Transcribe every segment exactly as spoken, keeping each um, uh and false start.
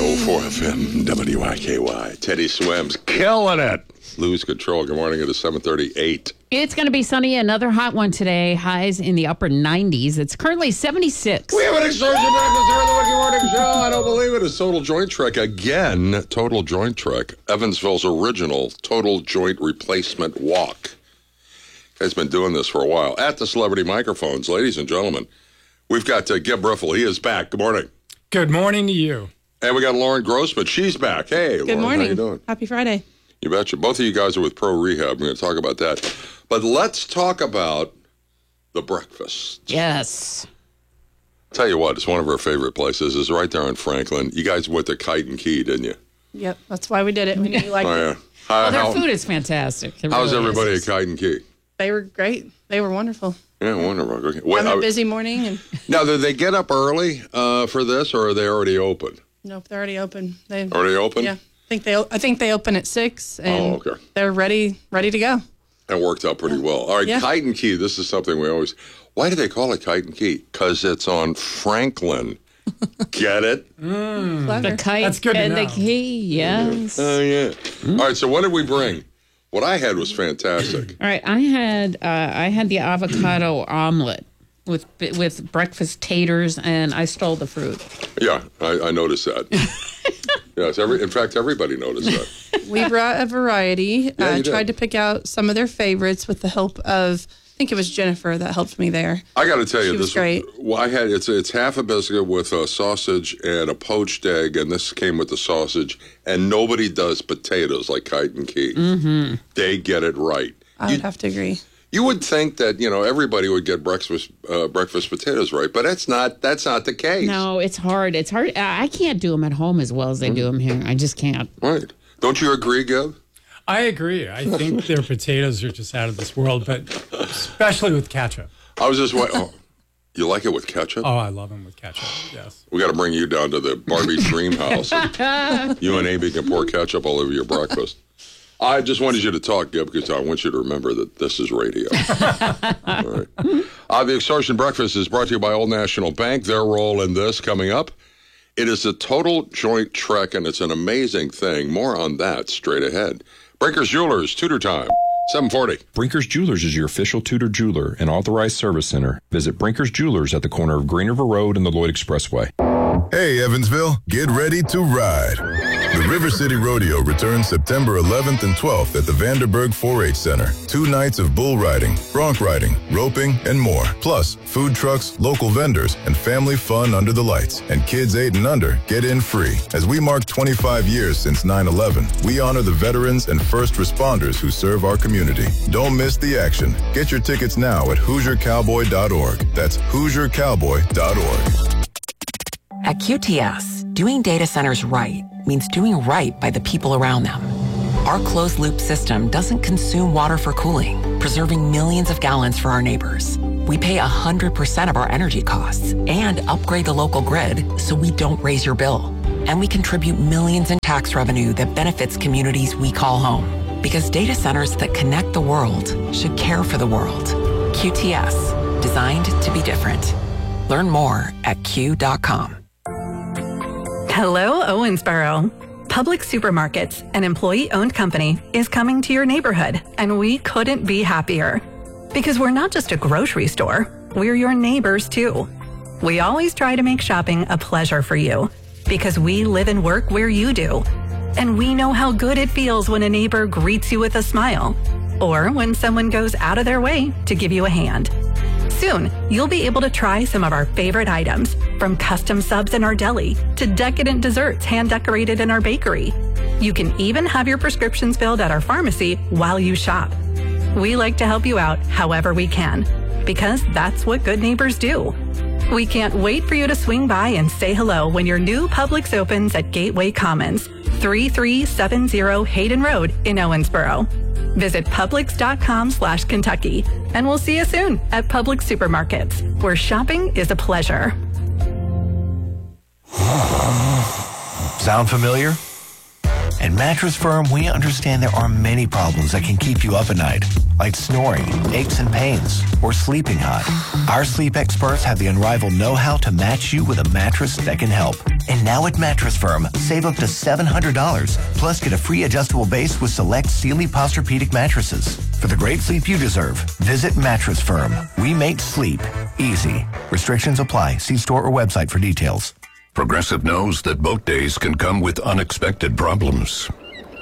oh four F M, W I K Y. Teddy Swims, killing it. Lose control. Good morning. It is seven thirty-eight. It's going to be sunny. Another hot one today. Highs in the upper nineties. It's currently seventy-six. We have an extortion breakfast here on the Wiki Morning Show. I don't believe it. It's Total Joint Trek again. Total Joint Trek. Evansville's original Total Joint Replacement Walk. Has been doing this for a while. At the Celebrity Microphones, ladies and gentlemen, we've got uh, Gib Riffle. He is back. Good morning. Good morning to you. And we got Lauren Grossman. She's back. Hey, Good Lauren, morning. how you doing? Happy Friday. You betcha. Both of you guys are with Pro Rehab. We're going to talk about that. But let's talk about the breakfast. Yes. Tell you what, it's one of our favorite places. It's right there in Franklin. You guys went to Kite and Key, didn't you? Yep, that's why we did it. We knew you liked Oh, it. yeah. How, Well, their how- food is fantastic. It how's really everybody is. at Kite and Key? They were great. They were wonderful. Yeah, wonderful. Okay. Wait, Having I- a busy morning, and now, did they get up early uh, for this, or are they already open? nope, they're already open. They Already open? yeah. I think they I think they open at six, and Oh, okay. they're ready ready to go. It worked out pretty well. All right, Yeah. Kite and Key, this is something we always... Why do they call it Kite and Key? Because it's on Franklin. Get it? Clever. The kite That's good to and the know. key, yes. Oh, yeah. All right, so what did we bring? What I had was fantastic. All right, I had uh, I had the avocado omelet with with breakfast taters, and I stole the fruit. Yeah, I, I noticed that. Yes, every, in fact, everybody noticed that. We brought a variety. Yeah, uh, you did. tried to pick out some of their favorites with the help of, I think it was Jennifer that helped me there. I got to tell you, She this was great. Well, I had it's it's half a biscuit with a sausage and a poached egg, and this came with the sausage. And nobody does potatoes like Kite and Key. Mm-hmm. They get it right. I You, would have to agree. you would think that you know everybody would get breakfast uh, breakfast potatoes right, but that's not that's not the case. No, it's hard. It's hard. I I can't do them at home as well as they do them here. I just can't. Right? Don't you agree, Gib? I agree. I think their potatoes are just out of this world, but especially with ketchup. I was just wait. Oh, you like it with ketchup? Oh, I love them with ketchup. Yes. We got to bring you down to the Barbie's Dream House. And you and Amy can pour ketchup all over your breakfast. I just wanted you to talk, Gib, because I want you to remember that this is radio. All right. Uh, the Extortion Breakfast is brought to you by Old National Bank. Their role in this coming up. It is a total joint trek, and it's an amazing thing. More on that straight ahead. Breakers Jewelers, Tudor Time, seven forty. Brinkers Jewelers is your official Tudor jeweler and authorized service center. Visit Brinkers Jewelers at the corner of Green River Road and the Lloyd Expressway. Hey, Evansville, get ready to ride. The River City Rodeo returns September eleventh and twelfth at the Vanderburg four H Center. Two nights of bull riding, bronc riding, roping, and more. Plus, food trucks, local vendors, and family fun under the lights. And kids eight and under get in free. As we mark twenty-five years since nine eleven, we honor the veterans and first responders who serve our community. Don't miss the action. Get your tickets now at Hoosier Cowboy dot org. That's Hoosier Cowboy dot org. At Q T S, doing data centers right means doing right by the people around them. Our closed-loop system doesn't consume water for cooling, preserving millions of gallons for our neighbors. We pay one hundred percent of our energy costs and upgrade the local grid so we don't raise your bill. And we contribute millions in tax revenue that benefits communities we call home. Because data centers that connect the world should care for the world. Q T S, designed to be different. Learn more at Q dot com. Hello, Owensboro. Public Supermarkets, an employee-owned company, is coming to your neighborhood, and we couldn't be happier. Because we're not just a grocery store, we're your neighbors too. We always try to make shopping a pleasure for you, because we live and work where you do. And we know how good it feels when a neighbor greets you with a smile, or when someone goes out of their way to give you a hand. Soon, you'll be able to try some of our favorite items, from custom subs in our deli to decadent desserts hand-decorated in our bakery. You can even have your prescriptions filled at our pharmacy while you shop. We like to help you out however we can, because that's what good neighbors do. We can't wait for you to swing by and say hello when your new Publix opens at Gateway Commons, thirty-three seventy Hayden Road in Owensboro. Visit Publix.com slash Kentucky, and we'll see you soon at Publix Supermarkets, where shopping is a pleasure. Sound familiar? At Mattress Firm, we understand there are many problems that can keep you up at night, like snoring, aches and pains, or sleeping hot. Our sleep experts have the unrivaled know-how to match you with a mattress that can help. And now at Mattress Firm, save up to seven hundred dollars. Plus, get a free adjustable base with select Sealy Posturepedic mattresses. For the great sleep you deserve, visit Mattress Firm. We make sleep easy. Restrictions apply. See store or website for details. Progressive knows that boat days can come with unexpected problems.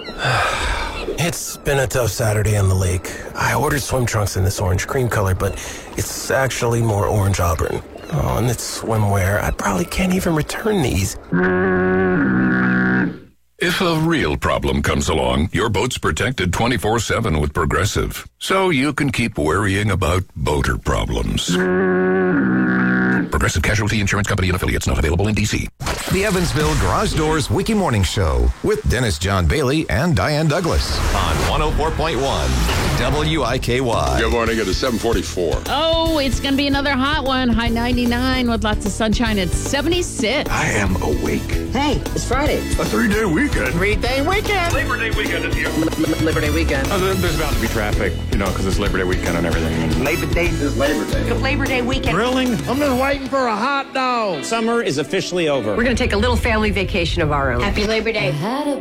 It's been a tough Saturday on the lake. I ordered swim trunks in this orange cream color, but it's actually more orange auburn. Oh, and it's swimwear. I probably can't even return these. If a real problem comes along, your boat's protected twenty-four seven with Progressive, so you can keep worrying about boater problems. Progressive Casualty Insurance Company and affiliates, not available in D C. The Evansville Garage Doors Wiki Morning Show with Dennis John Bailey and Diane Douglas on one oh four point one W I K Y. Good morning. It is seven forty-four. Oh, it's going to be another hot one. High ninety-nine with lots of sunshine at seventy-six. I am awake. Hey, it's Friday. A three-day weekend. Three-day weekend. Labor Day weekend is here. L- Labor Day weekend. Oh, there's bound to be traffic, you know, because it's Labor Day weekend and everything. Labor Day is Labor Day. Labor Day weekend. Grilling. I'm just waiting for a hot dog. Summer is officially over. We're going to take a little family vacation of our own. Happy Labor Day.